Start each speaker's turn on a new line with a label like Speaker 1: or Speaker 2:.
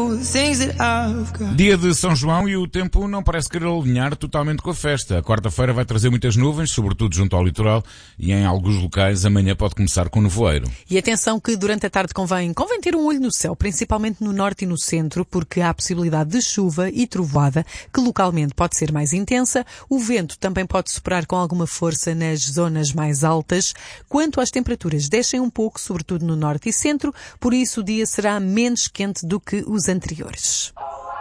Speaker 1: Dia de São João e o tempo não parece querer alinhar totalmente com a festa. A quarta-feira vai trazer muitas nuvens, sobretudo junto ao litoral, e em alguns locais amanhã pode começar com nevoeiro.
Speaker 2: E atenção que durante a tarde convém ter um olho no céu, principalmente no norte e no centro, porque há a possibilidade de chuva e trovoada, que localmente pode ser mais intensa. O vento também pode soprar com alguma força nas zonas mais altas. Quanto às temperaturas, descem um pouco, sobretudo no norte e centro, por isso o dia será menos quente do que os anteriores.